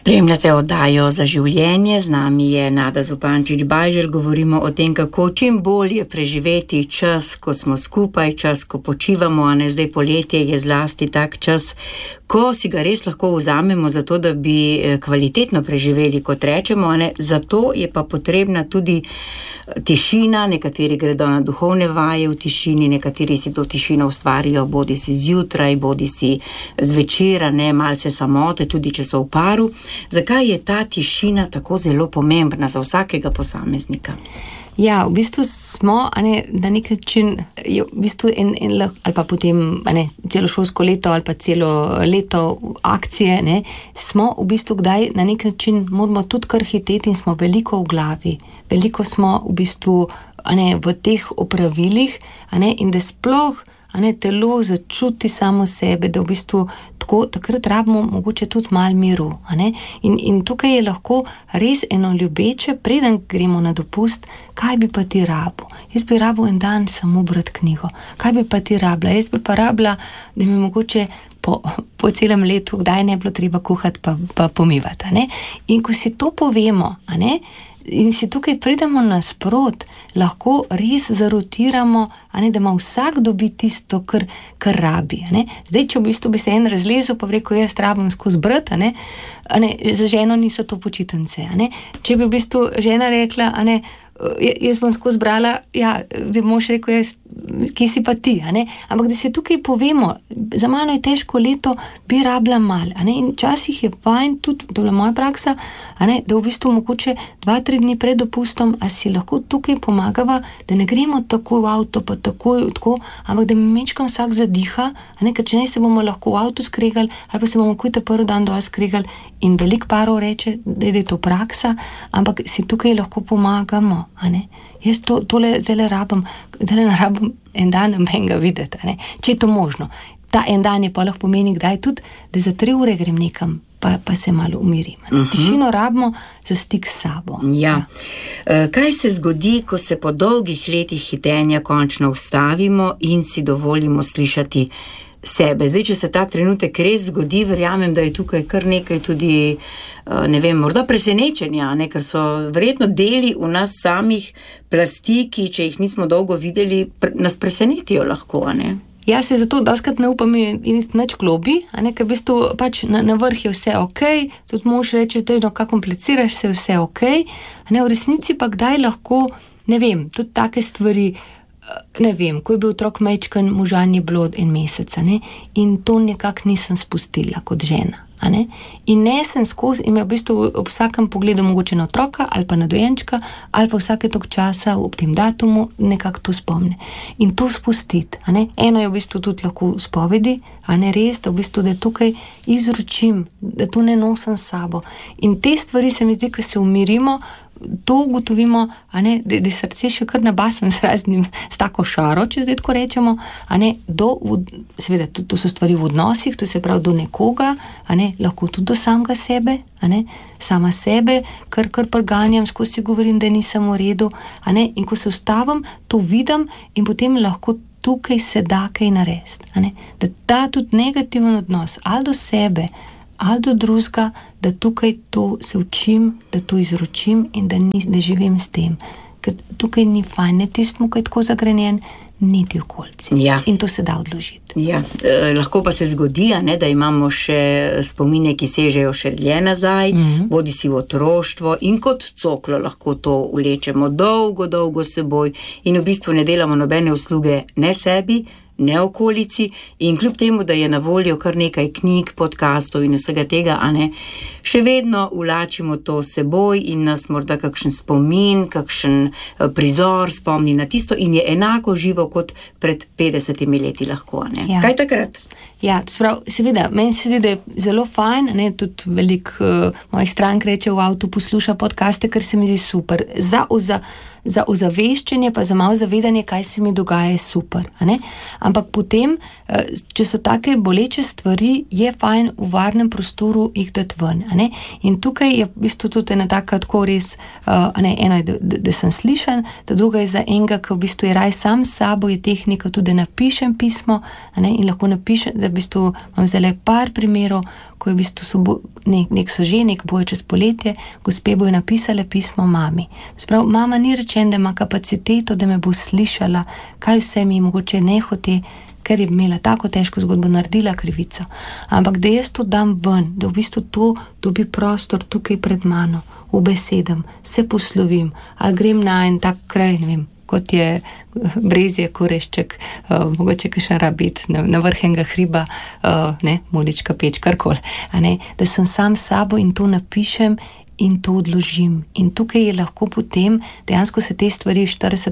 Spremljate oddajo Za življenje, z nami je Nada Zupančič-Bajželj, govorimo o tem, kako čim bolje preživeti čas, ko smo skupaj, čas, ko počivamo, a ne zdaj poletje je zlasti tak čas, ko si ga res lahko vzamemo za to, da bi kvalitetno preživeli, kot rečemo, a ne, zato je pa potrebna tudi tišina, nekateri gredo na duhovne vaje v tišini, nekateri si to tišino ustvarijo, bodi si zjutraj, bodi si zvečer, ne, malce samote, tudi če so v paru. Zakaj je ta tišina tako zelo pomembna za vsakega posameznika? Ja, v bistvu smo, na nek način, v bistvu ali pa potem, celo šolsko leto ali pa celo leto akcije, smo v bistvu kdaj na nek način moramo tudi kar hiteti in smo veliko v glavi. Veliko smo v bistvu, v teh opravilih, in da sploh, telo začuti samo sebe, da v bistvu takrat rabimo mogoče tudi malo miru. In tukaj je lahko res eno ljubeče, preden gremo na dopust, kaj bi pa ti rabil? Jaz bi rabil en dan samo brati knjigo. Kaj bi pa ti rabila? Jaz bi pa rabila, da mi mogoče po celem letu, kdaj ne bilo treba kuhati pa pomivati. In ko si to povemo, in si tukaj pridemo nasprot, lahko res zarotiramo, da ima vsak dobi tisto, kar rabi. Zdaj, če v bistvu bi se en razlezel, pa rekel, jaz rabim skozi brati, za ženo niso to počitnice. Če bi v bistvu žena rekla, jaz bom skozi brala, bi mož rekel, kje si pa ti, ampak da si tukaj povemo, za mano je težko leto, bi rabila malo, in včasih je fajn, tudi to je moja praksa, da v bistvu mogoče 2-3 dni pred dopustom, a si lahko tukaj pomagava, da ne gremo tako v avto, pa tako, ampak da mi mečkam vsak zadiha, ker če ne se bomo lahko v avto skregali, ali pa se bomo kuj ta prvi dan dol skregali, in veliko parov reče, da je to praksa, ampak si tukaj lahko pomagamo. Jaz tole zdaj rabim en dan menga videti, če je to možno. Ta en dan je pa lahko pomeni kdaj tudi, da za 3 ure grem nekam, pa se malo umirim. Tišino rabimo za stik s sabo. Ja. Kaj se zgodi, ko se po dolgih letih hitenja končno ustavimo in si dovolimo slišati sebe? Zdaj, če se ta trenutek res zgodi, verjamem, da je tukaj kar nekaj tudi, morda presenečenja, ker so verjetno deli v nas samih plasti, ki, če jih nismo dolgo videli, nas presenetijo lahko, Ja, se zato dostakrat ne upam in nič globi, ker v bistvu pač na vrh je vse okej, tudi mož reče, da kako kompliciraš se, vse okej, v resnici pa kdaj lahko, tudi take stvari, ko je bil otrok majčken, možan je bilo 1 mesec, in to nekako nisem spustila kot žena. In nesem skozi, in me v bistvu ob vsakem pogledu mogoče na otroka ali pa na dojenčka ali pa vsake tok časa ob tem datumu nekako to spomne. In to spustiti. Eno je v bistvu tudi lahko spovedi, res, da v bistvu da tukaj izročim, da to ne nosim s sabo. In te stvari se mi zdi, ko se umirimo, to ugotovimo, da srce še kar nabasen s tako šaro, če zdaj tako rečemo, seveda, to so stvari v odnosih, to se pravi do nekoga, lahko tudi do samega sebe, sama sebe, kar preganjam, skozi govorim, da nisem v redu, in ko se ustavim, to vidim in potem lahko tukaj se da kaj narediti, da ta tudi negativen odnos, ali do sebe, ali do drugega, da tukaj to se učim, da to izročim in da živim s tem. Ker tukaj ni fajn, ne tismo, ko je tako zagrenjen, niti okolici. Ja. In to se da odložiti. Ja. Lahko pa se zgodi, da imamo še spomine, ki sežejo še dlje nazaj, bodi si v otroštvo in kot coklo lahko to vlečemo dolgo seboj in v bistvu ne delamo nobene usluge ne sebi, ne okolici, in kljub temu, da je na voljo kar nekaj knjig, podcastov in vsega tega, še vedno vlačimo to s seboj in nas morda kakšen spomin, kakšen prizor spomni na tisto in je enako živo kot pred 50 leti lahko, Ja. Kaj takrat? Ja, seveda, meni se zdi, da je zelo fajn, tudi veliko mojih strank reče v avtu posluša podcaste, ker se mi zdi super. za ozaveščenje, pa za malo zavedanje, kaj se mi dogaja, je super. Ampak potem, če so take boleče stvari, je fajn v varnem prostoru jih dati ven. In tukaj je v bistvu tudi ena taka tako res, eno je, da sem slišan, da druga je za enega, ki v bistvu je raj sam s sabo, je tehnika tudi, da napišem pismo, in lahko napišem, da v bistvu imam zdaj le par primerov, ko je v bistvu nek soženik, bojo čez poletje, gospe bojo napisale pismo mami. Sprav, mama ni rečen, da ima kapaciteto, da me bo slišala, kaj vse mi mogoče ne hote, ker je imela tako težko zgodbo, naredila krivico. Ampak da jaz to dam ven, da v bistvu to dobi prostor tukaj pred mano, v besedam, se poslovim, ali grem na en tak kraj, ne vem, kot je Brezje, Korešček, mogoče kakšen rabit, na vrh enega hriba, Molička peč, karkoli, da sem sam s sabo in to napišem in to odložim. In tukaj je lahko potem, dejansko se te stvari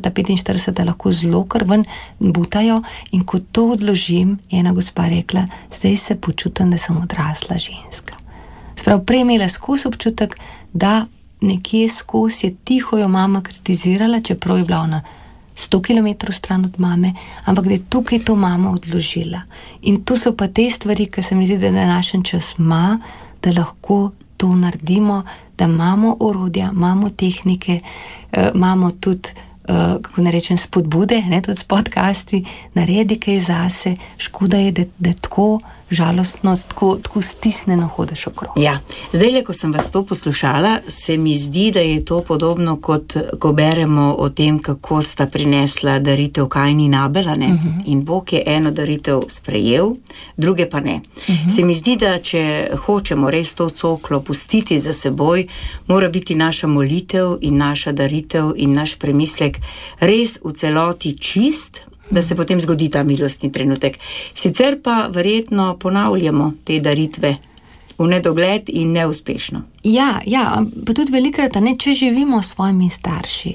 40-45 lahko zelo kar ven butajo in ko to odložim, je ena gospa rekla, zdaj se počutim, da sem odrasla ženska. Sprav, prej imela skozi občutek, da nekje skozi je tiho jo mama kritizirala, čeprav je bila ona 100 km stran od mame, ampak da je tukaj to mama odložila. In to so pa te stvari, ki se mi zdi, da današnji čas ima, da lahko to naredimo, da imamo orodja, imamo tehnike, imamo tudi, kako ne rečem, spodbude, tudi s podcasti, naredi kaj zase, škoda je, da tako žalostno, tako stisneno hodiš okrog. Ja, zdaj, ko sem vas to poslušala, se mi zdi, da je to podobno, kot ko beremo o tem, kako sta prinesla daritev Kain in Abel, in Bog je eno daritev sprejel, druge pa ne. Se mi zdi, da če hočemo res to coklo pustiti za seboj, mora biti naša molitev in naša daritev in naš premislek res v celoti čist, da se potem zgodi ta milostni trenutek. Sicer pa verjetno ponavljamo te daritve v nedogled in neuspešno. Ja, pa tudi velikrat, če živimo s svojimi starši,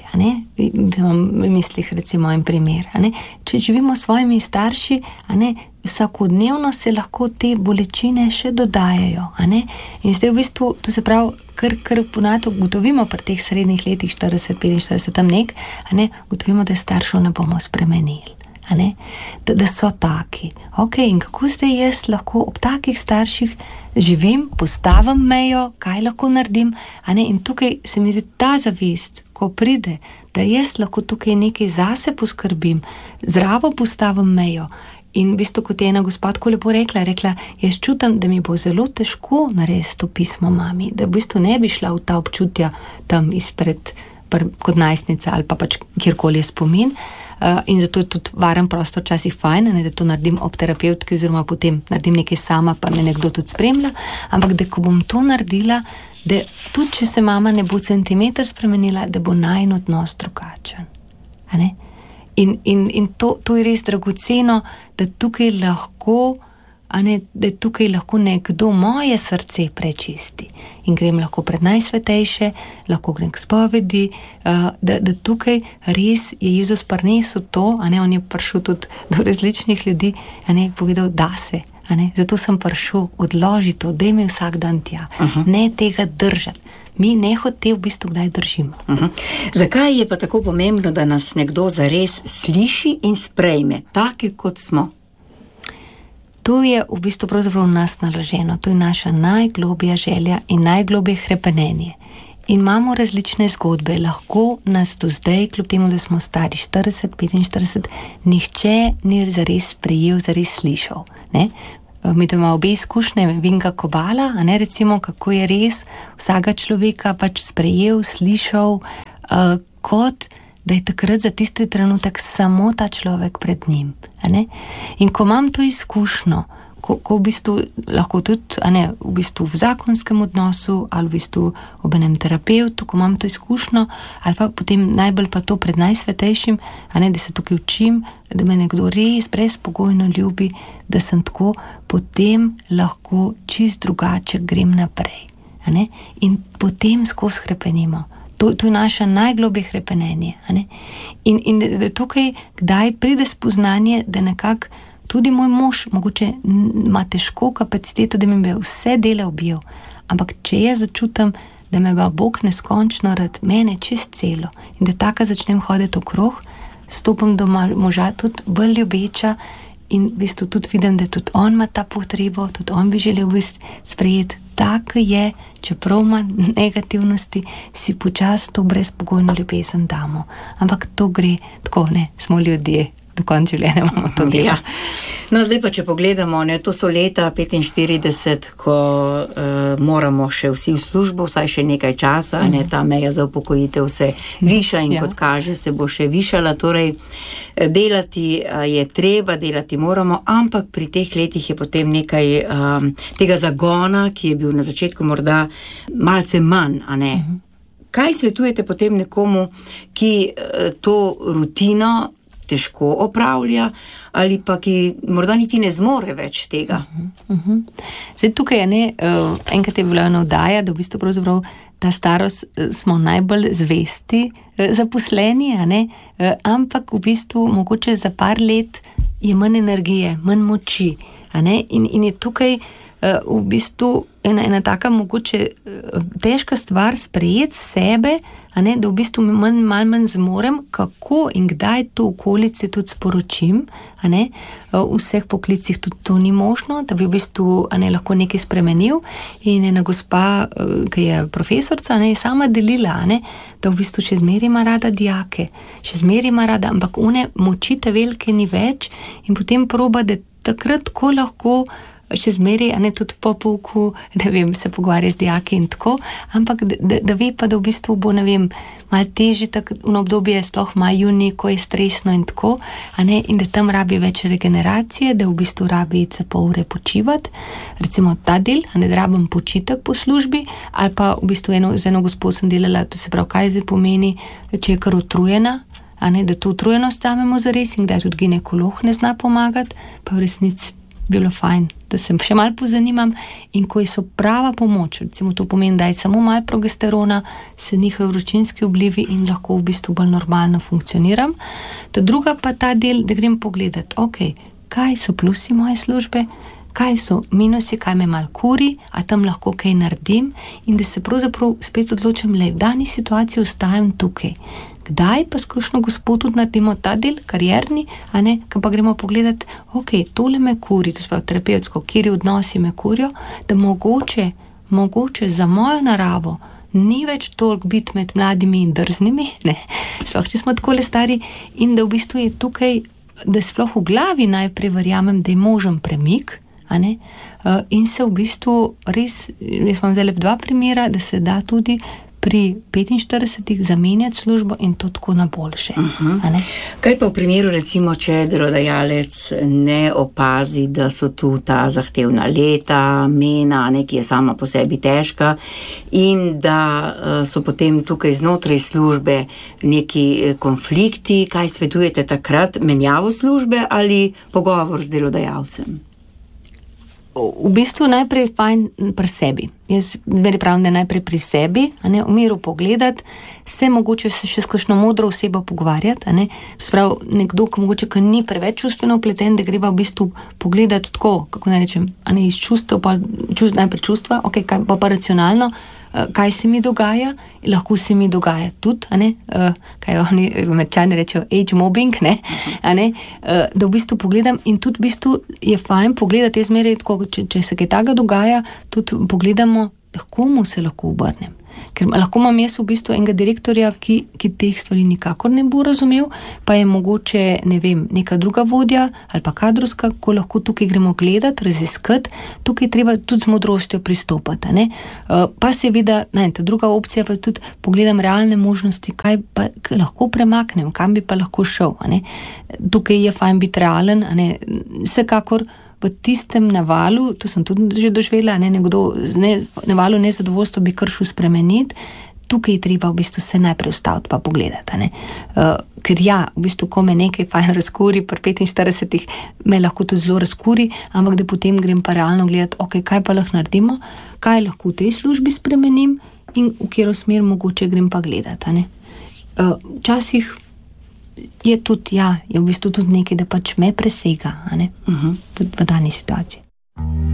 v mislih recimo en primer, če živimo s svojimi starši, vsakodnevno se lahko te bolečine še dodajajo, in zdaj v bistvu, to se pravi, kar ponavadi ugotovimo pri teh srednjih letih, 40-45 tam ugotovimo, da staršev ne bomo spremenili. Da so taki. In kako zdaj jaz lahko ob takih starših živim, postavim mejo, kaj lahko naredim, in tukaj se mi zdi ta zavest, ko pride, da jaz lahko tukaj nekaj zase poskrbim, zdravo postavim mejo. In v bistvu, kot je ena gospa tako lepo rekla, jaz čutim, da mi bo zelo težko narediti to pismo mami, da v bistvu ne bi šla v ta občutja tam izpred kot najstnica ali pa pač kjerkoli je spomin. In zato je tudi varen prostor včasih fajn, da to naredim ob terapevtki oziroma potem naredim nekaj sama, pa me nekdo tudi spremlja, ampak da ko bom to naredila, da tudi če se mama ne bo centimeter spremenila, da bo najin odnos drugačen. In to je res dragoceno, da tukaj lahko nekdo moje srce prečisti. In grem lahko pred najsvetejše, lahko grem k spovedi, da tukaj res je Jezus prinesel to, on je prišel tudi do različnih ljudi, povedal, da se, zato sem prišel, odloži to, daj mi vsak dan tja, ne tega držati. Mi nehote v bistvu kdaj držimo. Zakaj je pa tako pomembno, da nas nekdo zares sliši in sprejme, take kot smo? To je v bistvu pravzaprav nas naloženo, to je naša najglobja želja in najglobje hrepenenje. In imamo različne zgodbe, lahko nas do zdaj, kljub temu, da smo stari 40-45, nihče ni zares sprejel, zares slišal. Mi to ima obe izkušnje, Vinka Kobala, recimo, kako je res vsega človeka pač sprejel, slišal, kot da je takrat za tisti trenutek samo ta človek pred njim. In ko imam to izkušnjo, ko v bistvu lahko tudi v bistvu v zakonskem odnosu ali v bistvu ob enem terapevtu, ko imam to izkušnjo, ali pa potem najbolj pa to pred najsvetejšim, da se tukaj učim, da me nekdo res brezpogojno ljubi, da sem tako, potem lahko čist drugače grem naprej. In potem skozi hrepenimo. To je naše najglobje hrepenenje. In da tukaj kdaj pride spoznanje, da nekako tudi moj mož mogoče ima težko kapaciteto, da mi bi vse dele objel. Ampak če jaz začutim, da me bo Bog neskončno rad, mene čist celo. In da taka začnem hoditi okrog, stopim do moža tudi bolj ljubeča in v bistvu tudi vidim, da tudi on ima ta potrebo, tudi on bi želel biti sprejeti. Tako je, čeprav ima negativnosti, si počasi to brezpogojno ljubezen damo. Ampak to gre tako, ne, smo ljudje, do konca življenja imamo to delo. Ja. No, zdaj pa, če pogledamo, ne, to so leta 45, ko moramo še vsi v službo, vsaj še nekaj časa, ne, ta meja za upokojitev se viša in kot kaže, se bo še višala, torej delati je treba, delati moramo, ampak pri teh letih je potem nekaj tega zagona, ki je bil na začetku morda malce manj, a ne? Kaj svetujete potem nekomu, ki to rutino težko opravlja ali pa ki morda niti ne zmore več tega? Zdaj tukaj je enkrat je bila ena oddaja, da v bistvu pravzaprav ta starost smo najbolj zvesti zaposleni, a ne? Ampak v bistvu mogoče za par let je manj energije, manj moči, a ne? In je tukaj v bistvu ena taka mogoče težka stvar sprejeti sebe, a ne, da v bistvu malo manj zmorem, kako in kdaj to okolici tudi sporočim, a ne, v vseh poklicih tudi to ni možno, da bi v bistvu, a ne, lahko nekaj spremenil. In ena gospa, ki je profesorca, ne, je sama delila, a ne, da v bistvu še zmeraj ima rada dijake, še zmeraj ima rada, ampak one moči te velike ni več in potem proba, da takrat, ko lahko še zmeraj, a ne, tudi po pouku, ne vem, se pogovarja z dijaki in tako, ampak da ve pa, da v bistvu bo, ne vem, malo težje tako v obdobje, sploh maj, junij, ko je stresno in tako, a ne, in da tam rabi več regeneracije, da v bistvu rabi za pol ure počivati, recimo ta del, a ne, da rabim počitek po službi, ali pa v bistvu z eno gospo sem delala, to se pravi, kaj zdaj pomeni, če je kar utrujena, a ne, da to utrujenost samemo zares in da tudi ginekolog ne zna pomagati, pa v resnici bilo fajn, da se še malo pozanimam in ko so prava pomoč, recimo to pomeni, da je samo malo progesterona, se njihovi vročinski oblivi in lahko v bistvu bolj normalno funkcioniram. Ta druga pa ta del, da grem pogledati, ok, kaj so plusi moje službe, kaj so minusi, kaj me malo kuri, a tam lahko kaj naredim in da se pravzaprav spet odločim, v dani situaciji ostajam tukaj. Kdaj pa s kakšno gospod tudi naredimo ta del, karierni, a ne, ko pa gremo pogledati, ok, tole me kuri, to spravi terapevtsko, kjeri odnosi me kurijo, da mogoče za mojo naravo ni več toliko biti med mladimi in drznimi, ne, sploh če smo takole stari in da v bistvu je tukaj, da sploh v glavi najprej verjamem, da je možen premik, a ne, in se v bistvu res, jaz imam zdaj dva primera, da se da tudi pri 45 zamenjati službo in to tako na boljše. Kaj pa v primeru, recimo, če delodajalec ne opazi, da so tu ta zahtevna leta, mena, ki je sama po sebi težka in da so potem tukaj znotraj službe neki konflikti, kaj svetujete takrat, menjavo službe ali pogovor z delodajalcem? V bistvu najprej fajn pri sebi. Jaz veri pravim, da najprej pri sebi, a ne, v miru pogledati, se mogoče še s kakšno modro osebo pogovarjati, a ne, sprav nekdo, ki mogoče ni preveč čustveno vpleten, da greva v bistvu pogledati tako, kako naj rečem, a ne, iz čustev, najprej čustva, ok, kaj pa racionalno, kaj se mi dogaja, lahko se mi dogaja tudi, a ne, kaj oni Američani rečejo age mobbing, ne, a ne, da v bistvu pogledam in tudi v bistvu je fajn pogledati, jaz zmeraj tako, če se kaj takega dogaja, tudi pogledamo, komu se lahko obrnem. Ker lahko imam jaz v bistvu enega direktorja, ki teh stvari nikakor ne bo razumel, pa je mogoče, ne vem, neka druga vodja ali pa kadrovska, ko lahko tukaj gremo gledati, raziskati, tukaj treba tudi z modrostjo pristopati, ne. Pa seveda, ta druga opcija pa tudi pogledam realne možnosti, kaj pa lahko premaknem, kam bi pa lahko šel, a ne. Tukaj je fajn biti realen, a ne, vsekakor v tistem navalu, to sem tudi že doživela, nekdo navalu nezadovoljstva bi kršil spremeniti, tukaj je treba v bistvu se najprej ustaviti pa pogledati, ne. Ker ja, v bistvu, ko me nekaj fajn razkuri, pri 45 me lahko to zelo razkuri, ampak da potem grem pa realno gledati, ok, kaj pa lahko naredimo, kaj lahko v tej službi spremenim in v katero smer mogoče grem pa gledati, ne. Včasih je tudi, je v bistvu tudi nekaj, da pač me presega, a ne, v dani situaciji.